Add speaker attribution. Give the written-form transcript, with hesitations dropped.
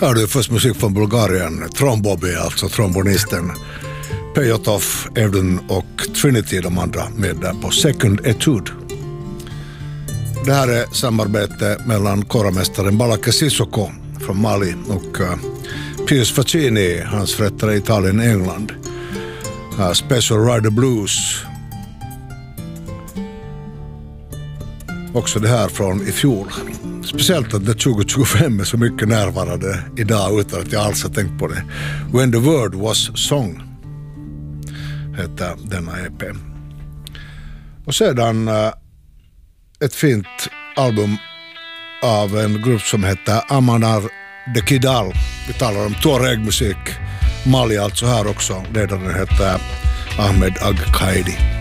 Speaker 1: Hör du först musik från Bulgarien, Trombobi, alltså trombonisten. Pejotov, Evdun och Trinity, de andra med där på Second Etude. Det här är samarbete mellan kormästaren Balake Sissoko från Mali och Pius Facchini, hans förrättare i Italien och England. Special Rider Blues. Också det här från i fjol. Speciellt att det 2025 är så mycket närvarande idag utan att jag alls har tänkt på det. When the Word Was Song heter denna EP. Och sedan ett fint album av en grupp som heter Amanar de Kidal. Vi talar om Tuareg-musik. Mali alltså här också. Ledaren heter Ahmed Agkaidi.